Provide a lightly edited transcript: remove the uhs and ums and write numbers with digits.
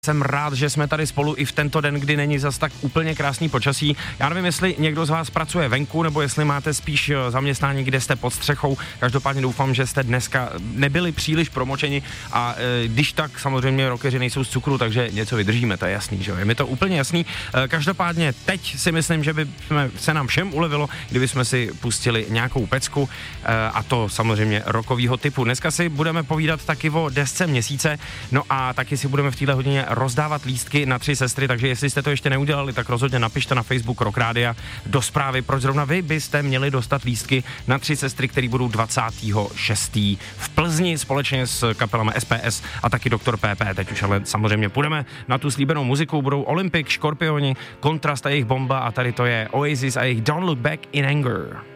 Jsem rád, že jsme tady spolu i v tento den, kdy není zas tak úplně krásný počasí. Já nevím, jestli někdo z vás pracuje venku, nebo jestli máte spíš zaměstnání, kde jste pod střechou. Každopádně doufám, že jste dneska nebyli příliš promočeni a když tak, samozřejmě rockeři nejsou z cukru, takže něco vydržíme, to je jasný, že jo? Je mi to úplně jasný. Každopádně teď si myslím, že by se nám všem ulevilo, kdyby jsme si pustili nějakou pecku a to samozřejmě rockovýho typu. Dneska si budeme povídat taky o desce měsíce, no a taky si budeme v téhle hodině rozdávat lístky na 3 sestry, takže jestli jste to ještě neudělali, tak rozhodně napište na Facebook Rock Rádia do zprávy, proč zrovna vy byste měli dostat lístky na 3 sestry, které budou 26. v Plzni společně s kapelami SPS a taky Dr. PP. Teď už ale samozřejmě půjdeme na tu slíbenou muziku, budou Olympic, Škorpioni, Kontrast a jejich Bomba a tady to je Oasis a jejich Don't Look Back in Anger.